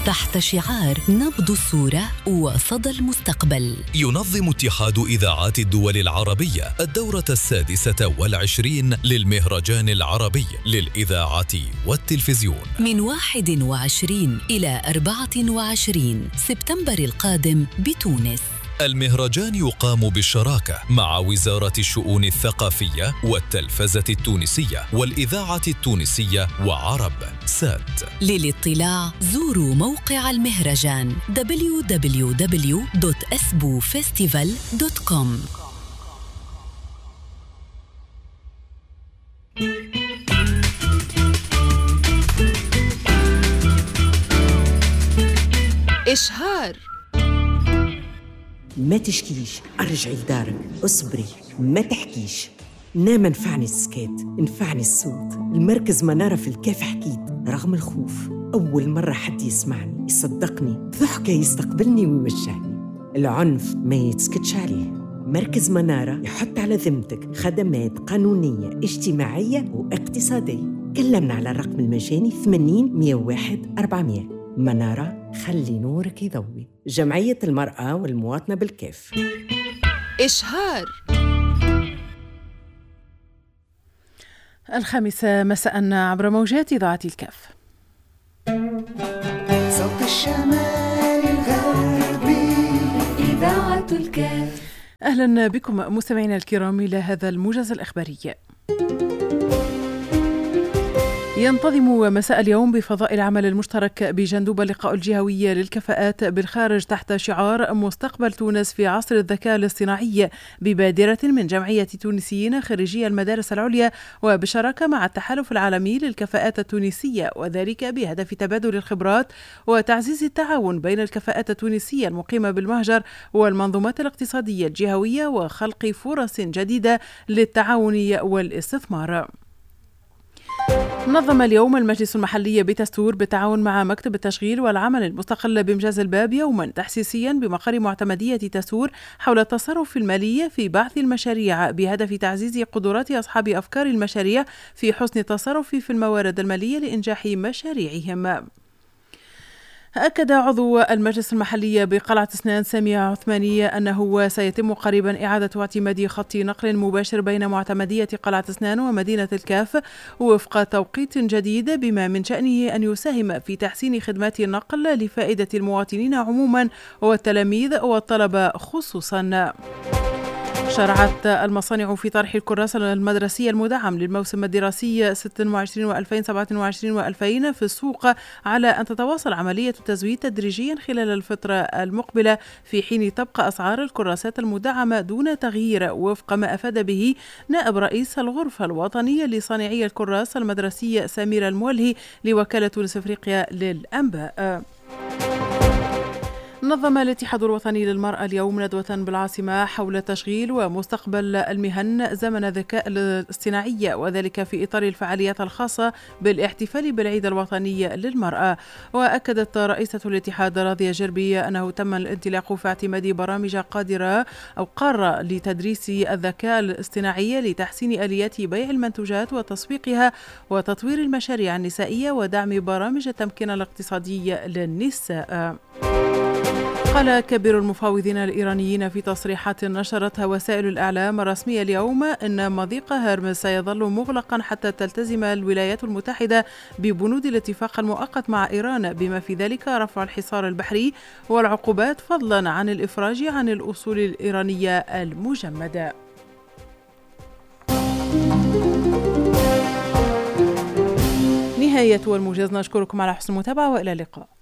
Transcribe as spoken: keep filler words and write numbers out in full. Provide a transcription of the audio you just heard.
تحت شعار نبض الصورة وصدى المستقبل. ينظم اتحاد إذاعات الدول العربية الدورة السادسة والعشرين للمهرجان العربي للإذاعة والتلفزيون من واحد وعشرين إلى أربعة وعشرين سبتمبر القادم بتونس. المهرجان يقام بالشراكة مع وزارة الشؤون الثقافية والتلفزة التونسية والإذاعة التونسية وعرب سات. للاطلاع زوروا موقع المهرجان دبليو دبليو دبليو دوت اسبو فيستيفال دوت كوم. إشهار. ما تشكيش، ارجعي لدارك، اصبري، ما تحكيش. نام نفعني السكات، نفعني الصوت. المركز منارة في الكاف حكيت رغم الخوف. أول مرة حد يسمعني يصدقني، بضحكة يستقبلني ويوجهني. العنف ما يتسكتش عليه. مركز منارة يحط على ذمتك خدمات قانونية اجتماعية واقتصادية. كلمنا على الرقم المجاني ثمانين مية وواحد أربعمية. منارة، خلي نورك يضوي. جمعية المرأة والمواطنة بالكاف. إشهار. الخامسة مساء عبر موجات إذاعة الكاف. صوت الشمال الغربي إذاعة الكاف. أهلا بكم مستمعينا الكرام إلى هذا الموجز الإخباري. ينتظم مساء اليوم بفضاء العمل المشترك بجندوبة اللقاء الجهوي للكفاءات بالخارج تحت شعار مستقبل تونس في عصر الذكاء الاصطناعي ببادرة من جمعية تونسيين خريجي المدارس العليا وبشراكة مع التحالف العالمي للكفاءات التونسية، وذلك بهدف تبادل الخبرات وتعزيز التعاون بين الكفاءات التونسية المقيمة بالمهجر والمنظومات الاقتصادية الجهوية وخلق فرص جديدة للتعاون والاستثمار. نظم اليوم المجلس المحلي بتستور بالتعاون مع مكتب التشغيل والعمل المستقل بمجاز الباب يوما تحسيسيا بمقر معتمدية تستور حول التصرف المالي في بعث المشاريع بهدف تعزيز قدرات أصحاب أفكار المشاريع في حسن التصرف في الموارد المالية لإنجاح مشاريعهم. أكد عضو المجلس المحلي بقلعة سنان سامي عثماني أنه سيتم قريبا إعادة اعتماد خط نقل مباشر بين معتمدية قلعة سنان ومدينة الكاف وفق توقيت جديد، بما من شأنه أن يساهم في تحسين خدمات النقل لفائدة المواطنين عموما والتلاميذ والطلبة خصوصا. شرعت المصانع في طرح الكراسة المدرسية المدعم للموسم الدراسي ستة وعشرين وألفين وسبعة وعشرين وألفين في السوق على أن تتواصل عملية التزويد تدريجيا خلال الفترة المقبلة، في حين تبقى أسعار الكراسات المدعمة دون تغيير وفق ما أفاد به نائب رئيس الغرفة الوطنية لصانعي الكراسة المدرسية سمير المولهي لوكالة تونس أفريقيا للأنباء. نظم الاتحاد الوطني للمرأة اليوم ندوة بالعاصمة حول تشغيل ومستقبل المهن زمن الذكاء الاصطناعي، وذلك في إطار الفعاليات الخاصة بالاحتفال بالعيد الوطني للمرأة. وأكدت رئيسة الاتحاد راضية جربي أنه تم الانطلاق في اعتماد برامج قادرة أو قارة لتدريس الذكاء الاصطناعي لتحسين آليات بيع المنتوجات وتسويقها وتطوير المشاريع النسائية ودعم برامج التمكين الاقتصادي للنساء. قال كبير المفاوضين الإيرانيين في تصريحات نشرتها وسائل الإعلام الرسمية اليوم إن مضيق هرمز سيظل مغلقا حتى تلتزم الولايات المتحدة ببنود الاتفاق المؤقت مع إيران، بما في ذلك رفع الحصار البحري والعقوبات فضلا عن الإفراج عن الأصول الإيرانية المجمدة. نهاية الموجز، نشكركم على حسن المتابعة وإلى اللقاء.